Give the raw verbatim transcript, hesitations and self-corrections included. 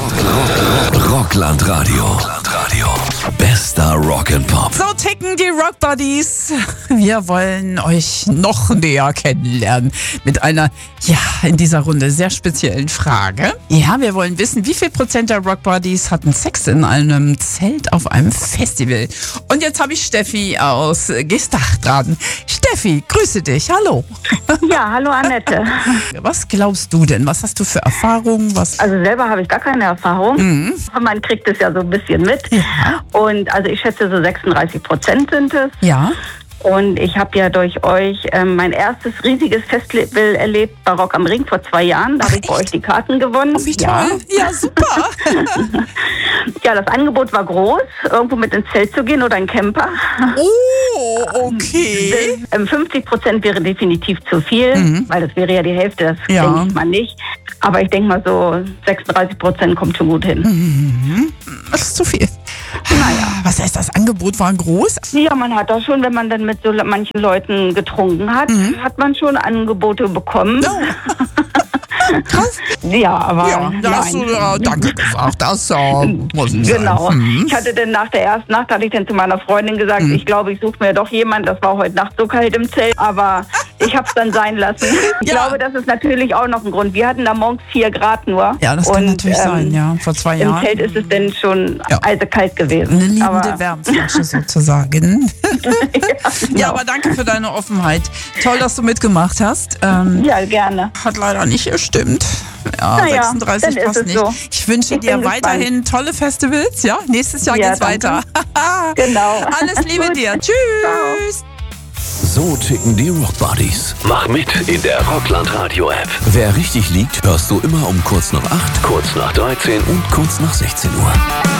Rockland Radio. Bester Rock and Pop. So ticken die Rock Buddies. Wir wollen euch noch näher kennenlernen mit einer, ja, in dieser Runde sehr speziellen Frage. Ja, wir wollen wissen, wie viel Prozent der Rock Buddies hatten Sex in einem Zelt auf einem Festival? Und jetzt habe ich Steffi aus Gestach dran. Steffi, grüße dich. Hallo. Ja, hallo Annette. Was glaubst du denn? Was hast du für Erfahrungen? Was? Also selber habe ich gar keine Erfahrung. Mhm. Man kriegt es ja so ein bisschen mit. Ja. Und also ich schätze so sechsunddreißig Prozent sind es. Ja. Und ich habe ja durch euch ähm, mein erstes riesiges Festival erlebt bei Rock am Ring vor zwei Jahren. Da habe ich bei euch die Karten gewonnen. Oh, wie toll. Ja, ja super. Ja, das Angebot war groß, irgendwo mit ins Zelt zu gehen oder ein Camper. Oh, okay. Ähm, fünfzig Prozent wäre definitiv zu viel, Mhm. weil das wäre ja die Hälfte, das Ja. denke ich mal nicht. Aber ich denke mal so sechsunddreißig Prozent kommt schon gut hin. Mhm. Das ist zu viel. Naja. Was heißt, das Angebot war groß? Ja, man hat da schon, wenn man dann mit so manchen Leuten getrunken hat, Mhm. hat man schon Angebote bekommen. No. Krass. Ja, aber Ja, da hast du nein. ja, danke gesagt. Das äh, muss nicht Genau. sein. Mhm. Ich hatte dann nach der ersten Nacht, hatte ich dann zu meiner Freundin gesagt, Mhm. ich glaube, ich suche mir doch jemanden. Das war heute Nacht so kalt im Zelt, aber ich habe es dann sein lassen. Ich Ja. glaube, das ist natürlich auch noch ein Grund. Wir hatten da morgens vier Grad nur. Ja, das kann Und, natürlich ähm, sein, ja. Vor zwei Im Jahren. Zelt ist es dann schon Ja. eisekalt gewesen. Eine liebende aber, Wärmflasche sozusagen. ja, genau. Ja, aber danke für deine Offenheit. Toll, dass du mitgemacht hast. Ähm, Ja, gerne. Hat leider nicht gestimmt. Ja, Naja, sechsunddreißig dann ist passt es nicht. so. Ich wünsche Ich dir bin weiterhin tolle Festivals. Ja, nächstes Jahr Ja, geht's danke. weiter. Genau. Alles Liebe Gut. dir. Tschüss. So ticken die Rock Buddies. Mach mit in der Rockland Radio App. Wer richtig liegt, hörst du immer um kurz nach acht, kurz nach dreizehn und kurz nach sechzehn Uhr.